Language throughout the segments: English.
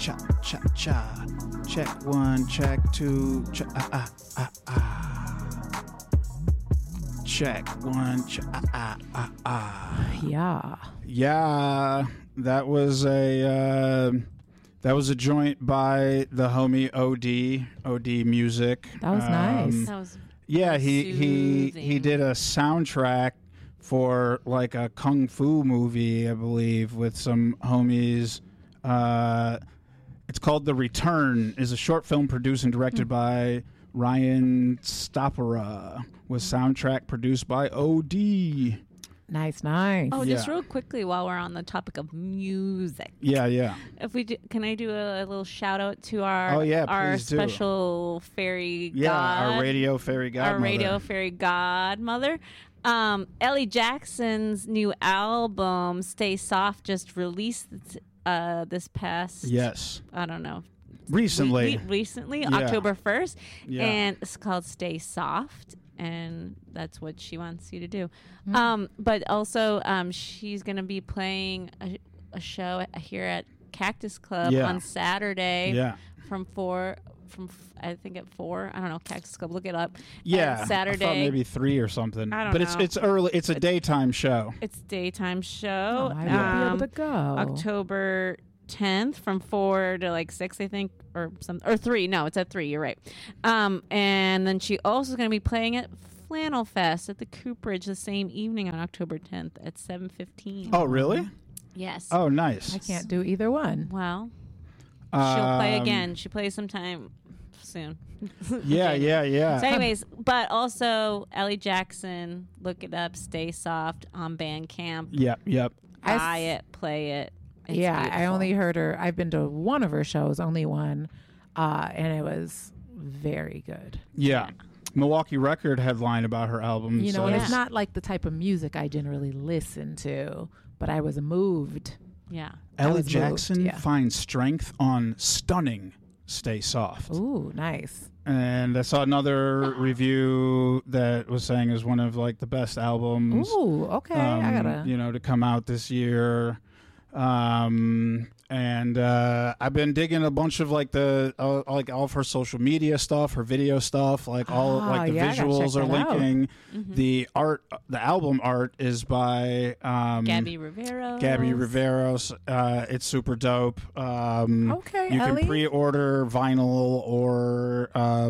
cha cha cha. Check one, check two, check one, Yeah, that was a joint by the homie OD Music. That was nice. That was he did a soundtrack for like a kung fu movie, I believe, with some homies. It's called The Return. Is a short film produced and directed by Ryan Stopera, with soundtrack produced by OD. Nice. Oh, just Yeah. real quickly while we're on the topic of music. Yeah. If we do, can I do a little shout out to our please do. special fairy Yeah, god, our radio fairy godmother. our radio fairy godmother. Ellie Jackson's new album "Stay Soft" just released this past I don't know, recently, recently Yeah. October 1st, Yeah. and it's called "Stay Soft." And that's what she wants you to do. But also, she's going to be playing a show here at Cactus Club on Saturday Yeah. from I think at 4. I don't know, Cactus Club. Look it up. Yeah, And Saturday. I thought maybe 3 or something. I don't but know. it's early. It's a daytime show. It's daytime show. I won't be able to go. October 10th from 4 to like 6, I think, or 3. No, it's at 3. You're right. And then she also is going to be playing at Flannel Fest at the Cooperage the same evening on October 10th at 7:15. Oh, really? Yes. Oh, nice. I can't do either one. Well, she'll play again. She plays sometime soon. Yeah. So anyways, but also Ellie Jackson, look it up, Stay Soft on Bandcamp. Yep. Buy it, play it. It's I beautiful. only heard her. I've been to one of her shows, only one, and it was very good. Yeah. Milwaukee Record headline about her album. You know, says- and it's not like the type of music I generally listen to, but I was moved. Yeah. Ellie was moved, Jackson yeah. finds strength on stunning Stay Soft. Ooh, nice. And I saw another review that was saying it was one of like the best albums. Ooh, okay. I gotta. to come out this year. And I've been digging a bunch of like like all of her social media stuff, her video stuff, like all like the yeah, I gotta visuals check are that out. linking. Mm-hmm. The art, the album art is by Gabby Rivera. It's super dope. Okay, you Ellie. can pre-order vinyl or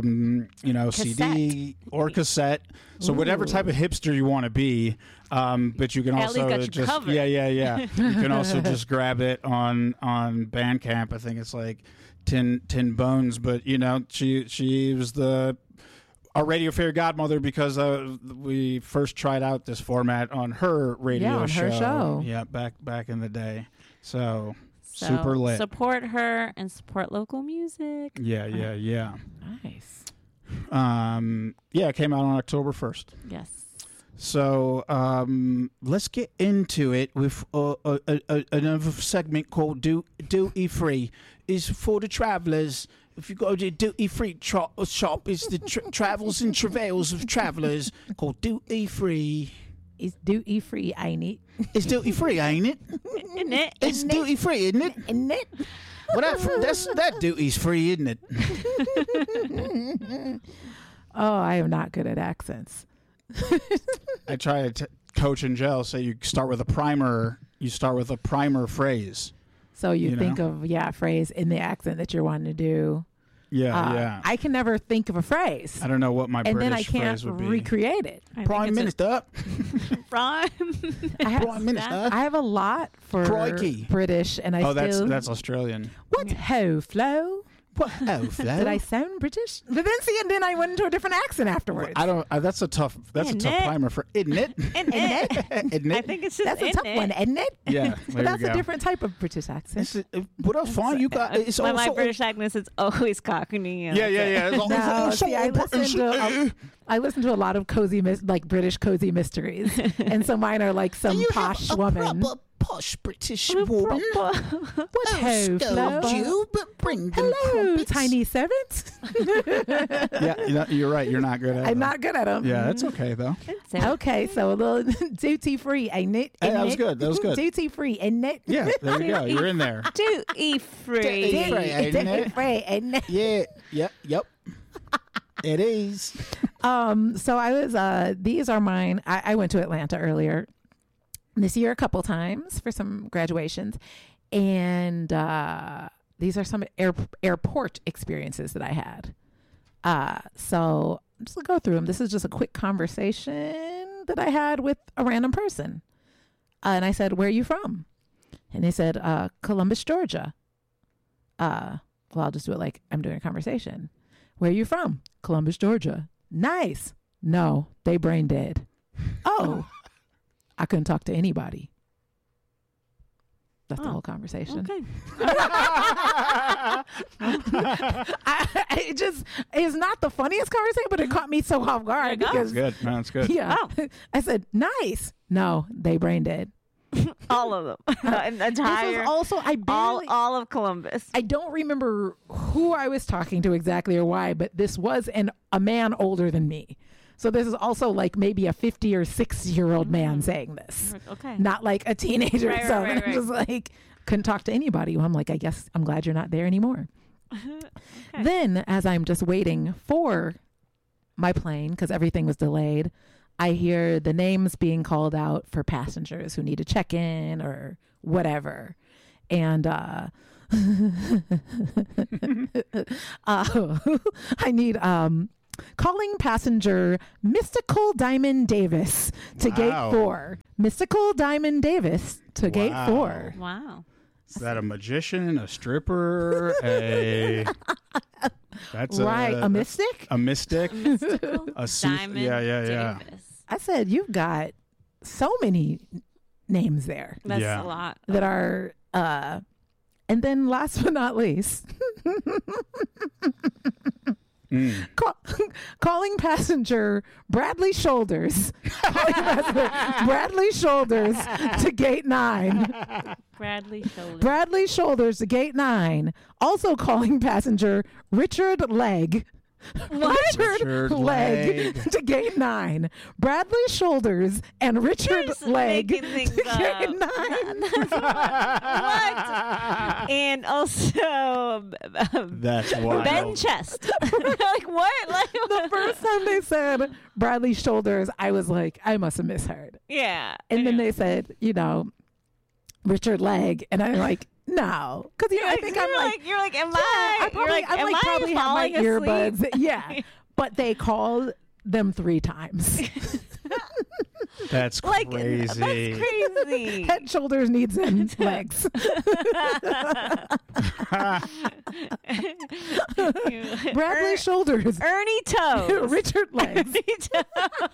CD or cassette. So whatever type of hipster you want to be, but you can Ellie's also got you just covered. yeah. You can also just grab it on Bandcamp. I think it's like 10 Bones, but she was our radio fairy godmother because we first tried out this format on her radio her show. Yeah, back in the day. So So super lit. Support her and support local music. Yeah. Nice. It came out on October 1st. Yes. So let's get into it with another segment called Duty Free. Is for the travellers. If you go to Duty Free shop, it's the travels and travails of travellers called Duty Free. It's duty free, ain't it? It's duty free, ain't it? Isn't it? It's duty free, isn't it? Isn't it? Well, that duty's free, isn't it? Oh, I am not good at accents. I try to coach and gel. Say you start with a primer. You start with a primer phrase. So you You think know? of a phrase in the accent that you're wanting to do. Yeah. I can never think of a phrase, I don't know what my and British then I can't phrase would be. recreate it. I think Prime it's Minister. Prime. Prime Minister. I have a lot for Crikey. British, and I still. that's Australian. What ho, Flo? What? Oh, Flo. Did I sound British? But then see, and then I went into a different accent afterwards. I don't. That's a tough Isn't it? primer for, isn't it? Isn't it? Isn't I it? think it's just That's a isn't tough it? one, isn't it? Yeah. But There that's you a go. different type of British accent. What else? Fine. You got. It's all my sort of- British accent is always Cockney. Yeah. It's all, No, it's all see, I British. listen to I listen to a lot of like British cozy mysteries, and so mine are like some posh woman. Posh British woman. What ho, scold Flo? you, but bring them Hello, crumpets. tiny servants. Yeah, you're right. You're not good at I'm them. not good at them. Yeah, that's okay though. Okay, so a little duty free, ain't it? Hey, that was good. That was good. Duty free, ain't it? Yeah, there you go. You're in there. Duty free. Duty free, ain't Duty it? free, ain't it? Yeah, yep. It is. So I was. These are mine. I went to Atlanta earlier this year a couple times for some graduations, and these are some airport experiences that I had. So I'm just gonna go through them. This is just a quick conversation that I had with a random person, and I said, "Where are you from?" And they said, "Columbus, Georgia." Well, I'll just do it like I'm doing a conversation. Where are you from? Columbus, Georgia. Nice. No, they brain dead. Oh, I couldn't talk to anybody. That's the whole conversation. Okay. It's not the funniest conversation, but it caught me so off guard. There you go. That's good. No, that's good. Yeah. Oh. I said, nice. No, they brain dead. All of them. An This entire. was also, I barely, all of Columbus. I don't remember who I was talking to exactly or why, but this was a man older than me. So this is also like maybe a 50 or 60-year-old man saying this, Okay. not like a teenager. Right, or something. right, right, I'm just like, couldn't talk to anybody. I'm like, I guess I'm glad you're not there anymore. Okay. Then, as I'm just waiting for my plane, because everything was delayed, I hear the names being called out for passengers who need to check in or whatever. And I need calling passenger Mystical Diamond Davis to Wow. gate 4. Mystical Diamond Davis to gate Wow. 4. Wow. Is that a magician, a stripper, that's Right, a mystic? a mystic, Mystical a sooth- Diamond yeah. Davis. I said, you've got so many names there That's Yeah. a lot. that are, and then last but not least, calling passenger Bradley Shoulders. Calling passenger Bradley Shoulders to gate 9. Bradley Shoulders. Bradley Shoulders to gate 9. Also calling passenger Richard Legg. Richard Legg Legg. to gate 9. Bradley Shoulders and Richard Just Legg making things to gate up. 9. What? And also That's wild. Ben Chest. Like what? Like The first time they said Bradley Shoulders, I was like, I must have misheard. yeah. And then they said, Richard Legg, and I'm like, no, because I think I'm like, you're like, am yeah, I? probably, You're like, I'm am like I probably have my falling asleep? earbuds. Yeah, but they called them 3 times. That's Like crazy. that's crazy. Head, shoulders, knees, and legs. Bradley Shoulders, Ernie Toes. Richard Legs. Ernie Toes.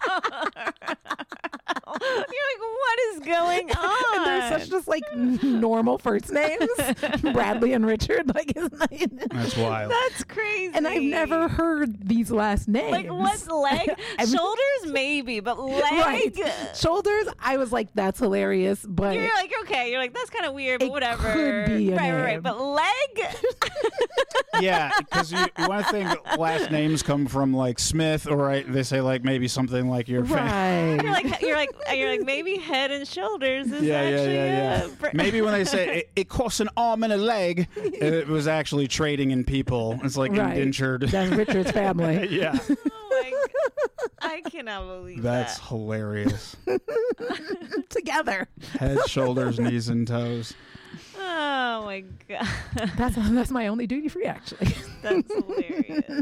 You're like, what is going on? And they're such just like normal first names, Bradley and Richard. Like, isn't That's wild. That's crazy. and I've never heard these last names. Like what's leg? I've- Shoulders maybe, but leg. Right. Shoulders, I was like, that's hilarious, but You're like, okay. You're like, that's kind of weird, but It whatever. could be a right, name. right. But leg. Yeah, because you want to think last names come from like Smith, or they say like maybe something like your family. right. You're like maybe Head and Shoulders is Yeah. actually Maybe when they say it costs an arm and a leg, it was actually trading in people. It's like Right. indentured. That's Richard's family. Yeah, Oh my God. I cannot believe that's that. hilarious. Together. Head, shoulders, knees, and toes. Oh my God. That's my only duty free, actually. That's hilarious.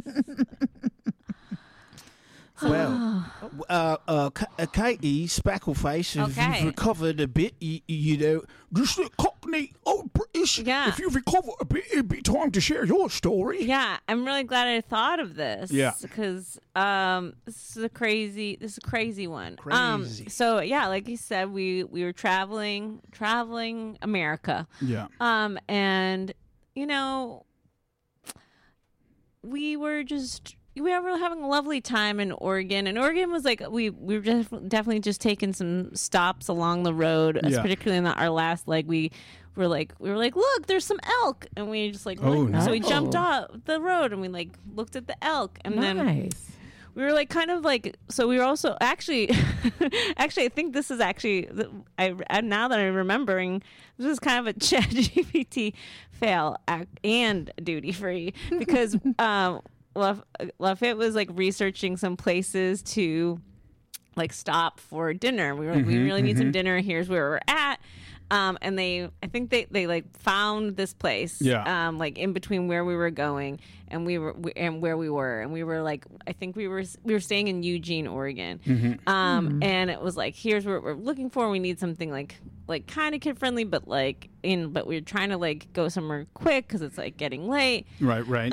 Well, Katie Spackleface, if Okay. you've recovered a bit, just a Cockney old British. Yeah. If you've recovered a bit, it'd be time to share your story. Yeah, I'm really glad I thought of this. Yeah. Because this is a crazy one. Crazy. So yeah, like you said, we were traveling America. Yeah. And we were just were having a lovely time in Oregon, and Oregon was like we were definitely just taking some stops along the road, particularly in our last leg. We were like, look, there's some elk, and we just like, so we jumped off the road and we like looked at the elk, and then we were like kind of like, so we were also actually I think this is actually now that I'm remembering, this is kind of a ChatGPT fail and duty free, because Lafayette was like researching some places to like stop for dinner. We were like, we really need some dinner. Here's where we're at. And I think they like found this place, like in between where we were going and where we were, and we were like, I think we were staying in Eugene, Oregon, and it was like, here's what we're looking for. We need something like kind of kid friendly, but but we're trying to like go somewhere quick because it's like getting late, right.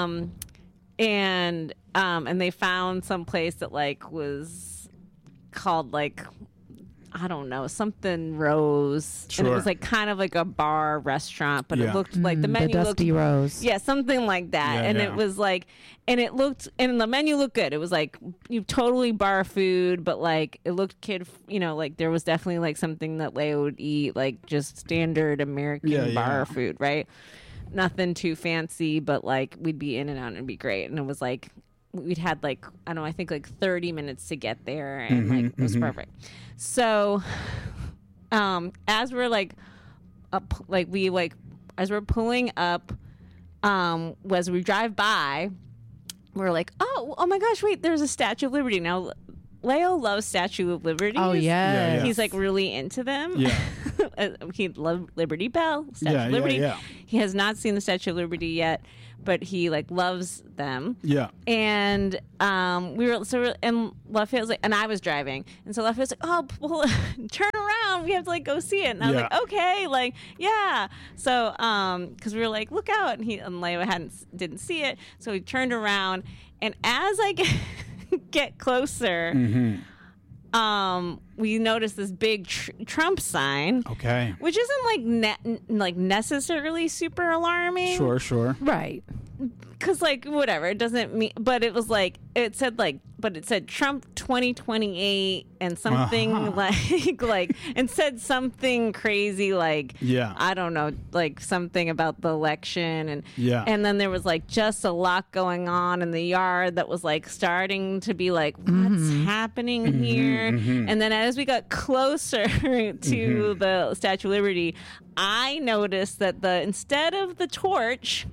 And they found some place that like was called like, I don't know, something Rose. Sure. And it was like kind of like a bar restaurant, but it looked like the menu the Dusty Rose. Yeah, something like that. And it was like, and the menu looked good. It was like you totally bar food, but like it looked like there was definitely like something that Leia would eat, like just standard American bar food, right? Nothing too fancy, but like we'd be in and out and it'd be great. And it was like, we'd had like, I don't know, I think like 30 minutes to get there, and like it was perfect. So as we're like up, like we like as we're pulling up, as we drive by, we're like, oh my gosh, wait, there's a Statue of Liberty. Now Leo loves Statue of Liberty. Oh yeah. He's like really into them. Yeah. He loved Liberty Bell, Statue of Liberty. Yeah. He has not seen the Statue of Liberty yet, but he like loves them. Yeah. And and Lafayette was like, and I was driving, and so Lafayette was like, oh, well, turn around, we have to like go see it. And I was like, okay, like yeah. So because we were like, look out, and Leo didn't see it, so he turned around, and as I get closer, we noticed this big Trump sign. Okay. Which isn't like necessarily super alarming. Sure. Right. Because like whatever, it doesn't mean. But it was like it said Trump 2028 and something like and said something crazy like I don't know, like something about the election, and then there was like just a lot going on in the yard that was like starting to be like, what's happening here? And then as we got closer to the Statue of Liberty, I noticed that instead of the torch,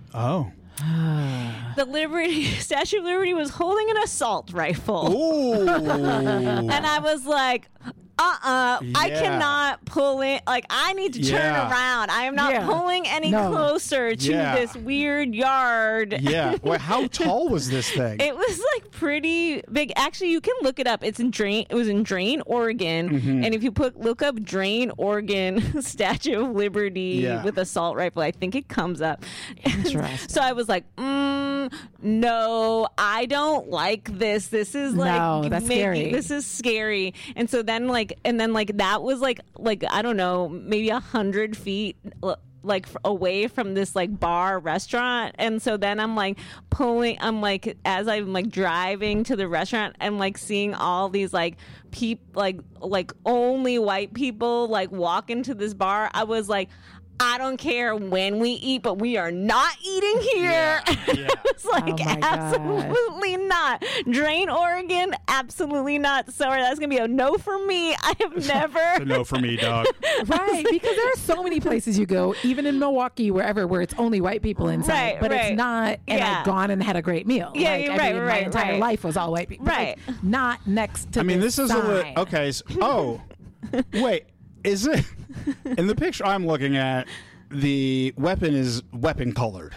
the Statue of Liberty was holding an assault rifle. Ooh. And I was like, I cannot pull in. Like, I need to turn around. I am not pulling any closer to this weird yard. Yeah. Well, how tall was this thing? It was like pretty big. Actually, you can look it up. It was in Drain, Oregon. And if you look up Drain, Oregon Statue of Liberty with assault rifle, I think it comes up. Interesting. So I was like, no, I don't like this. This is like, that's scary. This is scary. And so then that was like I don't know, maybe 100 feet like away from this like bar restaurant. And so then I'm like as I'm like driving to the restaurant and like seeing all these like like only white people like walk into this bar. I was like, I don't care when we eat, but we are not eating here. It's like, absolutely not. Drain, Oregon, absolutely not. Sorry, that's going to be a no for me. I have never. It's a no for me, dog. Right, because there are so many places you go, even in Milwaukee, wherever, where it's only white people inside, but it's not, and I've gone and had a great meal. Yeah, like, my entire life was all white people. Right. Like, not next to this is sign. okay. Wait, is it in the picture I'm looking at? The weapon is weapon colored.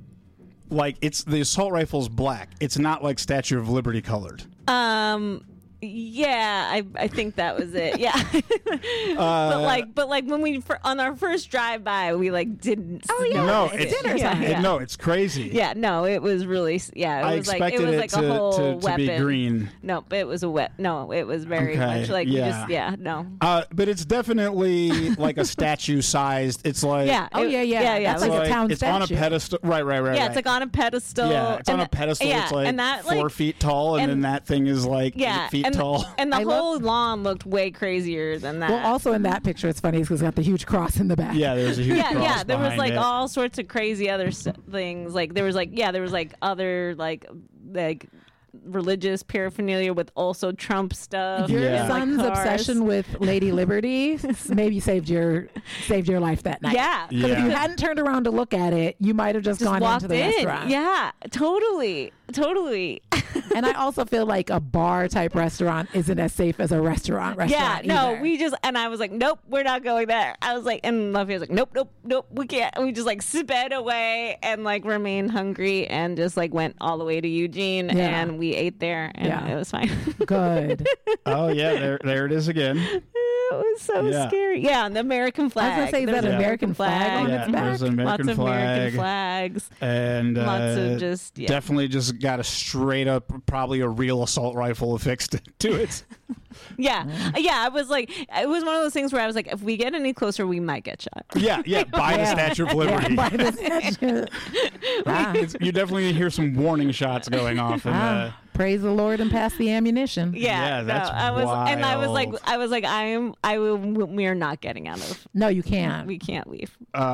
Like the assault rifle's black. It's not like Statue of Liberty colored. Yeah, I think that was it. Yeah, but like when we on our first drive by, we like didn't. Oh yeah, No, it's it's dinner time. Yeah. No, it's crazy. Yeah, no, it was really. Yeah, I it was like expected a whole to weapon. be green. No, it was a wet. No, it was very Okay, much like yeah. we just. Yeah, no. But it's definitely like a statue sized. It's like Yeah. Oh yeah. That's it's like a town it's on a statue. pedestal. Right. Yeah, it's like on a pedestal. Yeah, it's on and a pedestal. Yeah, it's like and that, 4 feet tall, and then that thing is like 8 feet and, tall. And the I whole lawn looked way crazier than that. Well, also in that picture, it's funny because it's got the huge cross in the back. Yeah, there's a huge cross yeah. There was behind like it. all sorts of crazy other things. Like there was like other like religious paraphernalia with also Trump stuff. Your Yeah. son's Like cars. obsession with Lady Liberty maybe saved your life that night. Yeah. Because if Yeah. you hadn't turned around to look at it, you might have just gone walked into the in. restaurant. Yeah, totally. And I also feel like a bar type restaurant isn't as safe as a restaurant. Yeah, no, either. and I was like, nope, we're not going there. I was like, and Luffy was like, nope, we can't. We just like sped away and like remained hungry and just like went all the way to Eugene Yeah. and we ate there and Yeah. it was fine. Good. Oh yeah, there it is again. It was so Yeah. scary. Yeah, and the American flag. I was gonna say, is There's that an an American flag on Yeah, its back? there's an American Lots of flag. American flags. And Lots of just definitely just got a straight up, probably a real assault rifle affixed to it. Yeah. I was like, it was one of those things where I was like, if we get any closer, we might get shot. Yeah, by the Yeah. Statue of Liberty. By the statue. Ah. You definitely hear some warning shots going off. And, Praise the Lord and pass the ammunition. Yeah, that's I was, and I was wild. like, we are not getting out of. No, you can't. We can't leave.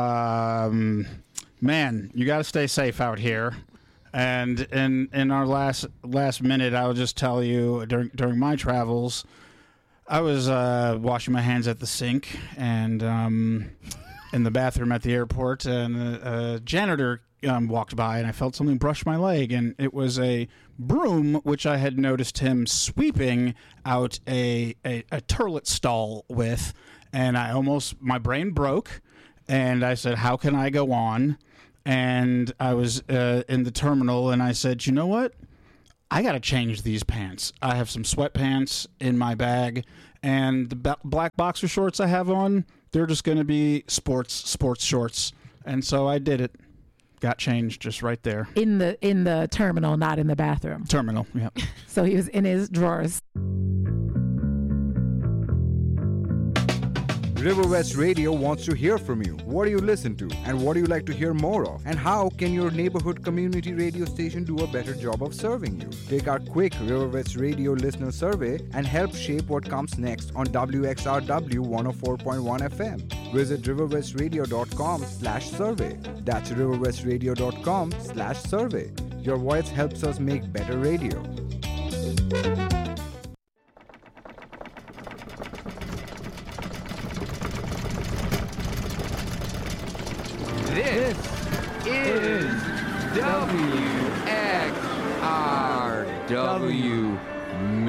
Man, you got to stay safe out here. And in our last minute, I'll just tell you during my travels, I was washing my hands at the sink and in the bathroom at the airport, and a janitor walked by, and I felt something brush my leg, and it was a broom, which I had noticed him sweeping out a toilet stall with, and my brain broke, and I said, how can I go on? And I was in the terminal, and I said, you know what? I got to change these pants. I have some sweatpants in my bag, and the black boxer shorts I have on, they're just going to be sports shorts. And so I did it. Got changed just right there. In the terminal, not in the bathroom. Terminal, yeah. So he was in his drawers. River West Radio wants to hear from you. What do you listen to? And what do you like to hear more of? And how can your neighborhood community radio station do a better job of serving you? Take our quick River West Radio listener survey and help shape what comes next on WXRW 104.1 FM. Visit riverwestradio.com/survey. That's riverwestradio.com/survey. Your voice helps us make better radio. This is WXRW